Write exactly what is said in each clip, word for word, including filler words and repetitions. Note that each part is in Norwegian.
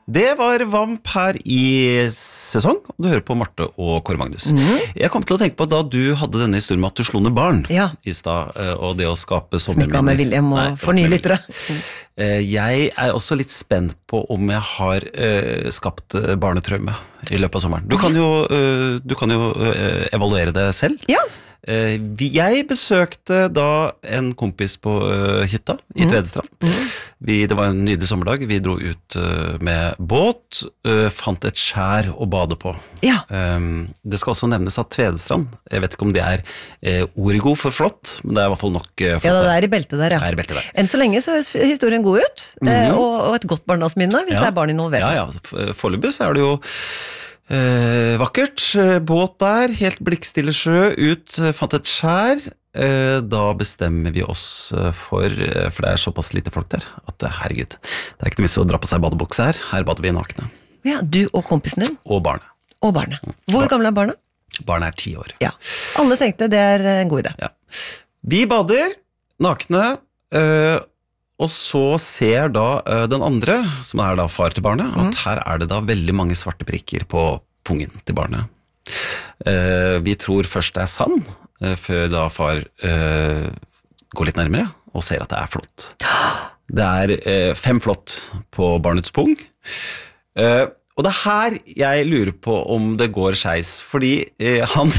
Det var Vamp her i sesong, og du hører på Marte og Kåre Magnus. Mm. Jeg kom til å tenke på da du hadde denne historien med at du slo ned barn ja. I sted, og det å skape sommerminner. Smikka med William og for nye lyttere. Jeg er også litt spent på om jeg har uh, skapt barnetraume I løpet av sommeren. Du kan jo, uh, du kan jo uh, evaluere det selv. Ja. Uh, jeg besøkte da en kompis på uh, hytta I Tvedestrand. Mm. Vi, det var en nydelig sommerdag. Vi dro ut uh, med båt, uh, fant et skjær å bade på. Ja. Um, det skal også nevnes at Tvedestrand, jeg vet ikke om det er uh, origo for flott, men det er I hvert fall nok uh, flott. Ja, det er I beltet der, ja. Er I beltet der. Enn så lenge så er historien god ut, mm-hmm. og, og et godt barndomsminne hvis ja. Det er barn involvert. Ja, ja. Foreløpig så er det jo uh, vakkert. Båt der, helt blikkstille sjø, ut, fant et skjær. Da bestemmer vi oss for, for det er såpass lite folk der, at herregud, det er ikke noe vits å dra på seg badebukse her, her bader vi nakne. Ja, du og kompisen din? Og barnet. Og barnet. Hvor Bar- gamle er barnet? Barnet er ti år. Ja, alle tenkte det er en god idé. Ja. Vi bader, nakne, øh, og så ser da øh, den andre, som er da far til barnet, at mm. her er det da veldig mange svarte prikker på pungen til barnet. Uh, vi tror først det er sand, uh, før da far uh, går litt nærmere og ser at det er flott. Det er uh, fem flott på barnets pung. Uh, og det er her jeg lurer på om det går skeis, fordi uh, han...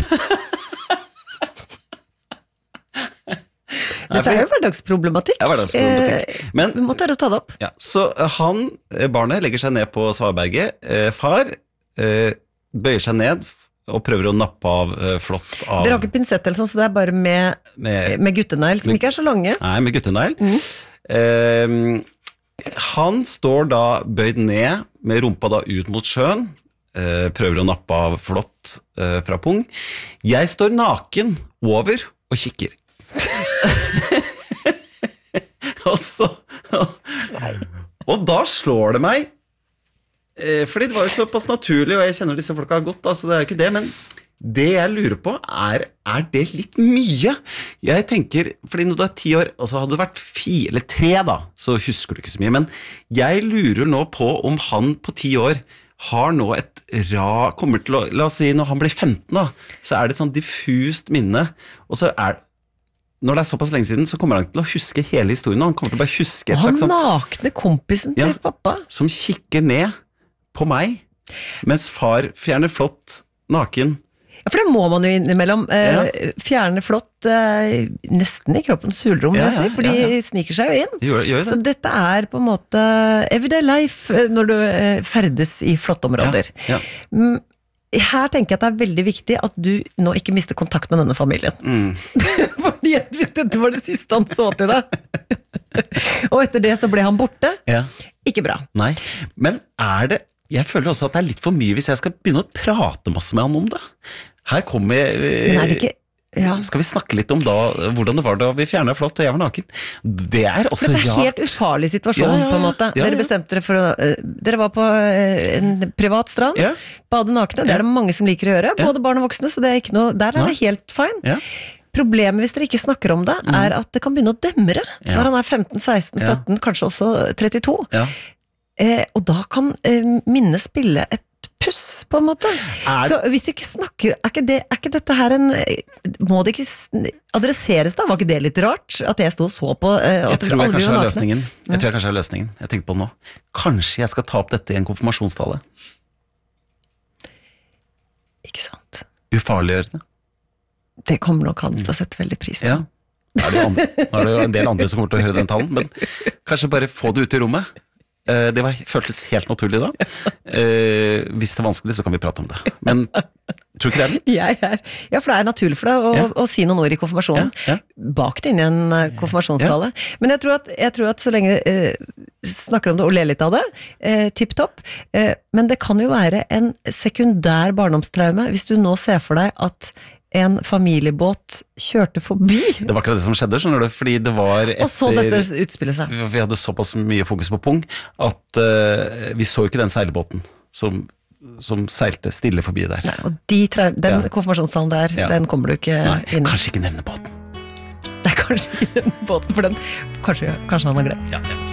Dette er jo hverdagsproblematikk. Ja, hverdagsproblematikk. Men, vi må tørre å ta det opp. Ja, så han, barnet, legger seg ned på Svaberget. Uh, far uh, bøyer seg ned og prøver å nappe av uh, flott av... Dere har ikke pinsett eller sånn, så det er bare med, med, med guttenegl, som med, ikke er så lange. Nei, med guttenegl. Mm. Uh, han står da bøyd ned, med rumpa da ut mot sjøen, uh, prøver å nappe av flott uh, fra pung. Jeg står naken over og kikker. og så... Og, og da slår det meg, fordi det var jo såpass naturlig, og jeg kjenner disse folka godt, altså det er jo ikke det, men det jeg lurer på er, er det litt mye? Jeg tenker, fordi når du er ti år, altså hadde det vært fire eller tre da, så husker du ikke så mye, men jeg lurer nå på om han på ti år har nå et ra, kommer til å, la oss si når han blir femten da, så er det et sånn diffust minne, og så er når det er såpass lenge siden, så kommer han til å huske hele historien, han kommer til å bare huske et slags... Han nakne kompisen til ja, pappa. Som kikker ned på meg, mens far fjerner flott naken. Ja, for det må man jo innimellom eh, ja. fjerne flott eh, nesten I kroppens hulrom, ja, vil jeg si, for de ja, ja. sniker seg jo inn. Gjør, gjør Så dette er på en måte everyday life når du eh, ferdes I flottområder. Ja, ja. Her tenker jeg at det er veldig viktig at du nå ikke mister kontakt med denne familien. Mm. Fordi hvis dette var det siste han så til deg, og etter det så ble han borte, ja. Ikke bra. Nei, men er det, jeg føler også at det er litt for mye hvis jeg skal begynne å prate masse med han om det. Her kommer jeg... Men er det ikke... Ja. Skal vi snakke litt om da, hvordan det var da vi fjernet flott og jeg var naken? Det er også rart. Dette er helt ufarlig situasjon, ja, ja, ja. På en måte. Ja, ja. Dere bestemte dere for å... Dere var på en privat strand, ja. Bade nakne, det er det mange som liker å gjøre, både ja. Barn og voksne, så det er ikke noe... Der er det helt fine. Ja. Problemet hvis dere ikke snakker om det, er at det kan begynne å demre ja. Når han er femten, seksten, sytten, ja. Kanskje også trettito. Ja. Eh, og da kan eh, minnet spille et puss, på en måte. Er... Så hvis du ikke snakker, er ikke, det, er ikke dette her en... Må det ikke adresseres da? Var ikke det litt rart? At jeg stod og så på... Eh, jeg tror jeg kanskje har løsningen. Jeg tror jeg kanskje har løsningen. Jeg tenkte på det nå. Kanskje jeg skal ta opp dette I en konfirmasjonstale. Ikke sant? Ufarliggjøre det. Det kommer nok han til å sette veldig pris på. Ja. Nå er det jo andre, nå er det jo en del andre som kommer til å høre den talen, men kanskje bare få det ut I rommet. Det var, føltes helt naturlig da. Eh, hvis det er vanskelig, så kan vi prate om det. Men tror du ikke det er det? Jeg er, ja, for det er naturlig for deg å, ja. Å si noen ord I konfirmasjonen. Ja, ja. Bak det inn I en konfirmasjonstale. Ja. Men jeg tror, at, jeg tror at så lenge eh, snakker om det og ler litt av det, eh, tipp topp, eh, men det kan jo være en sekundær barndomstraume hvis du nå ser for deg at en familiebåt kjørte forbi. Det var akkurat det som skjedde, skjønner du, fordi det var etter... Og så dette utspillet seg. Vi hadde såpass mye fokus på pung, at uh, vi så ikke den seilbåten som, som seilte stille forbi der. Nei, og de trau- den ja. Konfirmasjonstalen der, ja. Den kommer du ikke Nei, inn. Kanskje ikke nevne båten. Nei, kanskje ikke nevne båten, for den, kanskje, kanskje han har glemt. Ja, ja.